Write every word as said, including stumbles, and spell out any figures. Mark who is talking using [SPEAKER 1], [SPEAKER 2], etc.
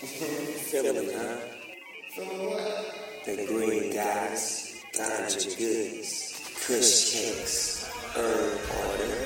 [SPEAKER 1] Feeling, huh?
[SPEAKER 2] Feeling what?
[SPEAKER 1] The green goddess, ganja goodies, kush cakes, herb order.